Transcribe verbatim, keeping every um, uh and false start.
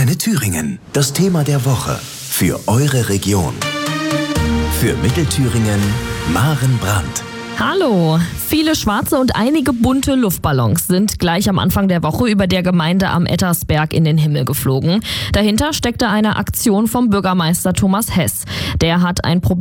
Antenne Thüringen. Das Thema der Woche für eure Region. Für Mittelthüringen, Maren Brandt. Hallo! Viele schwarze und einige bunte Luftballons sind gleich am Anfang der Woche über der Gemeinde am Ettersberg in den Himmel geflogen. Dahinter steckte eine Aktion vom Bürgermeister Thomas Hess. Der hat ein Problem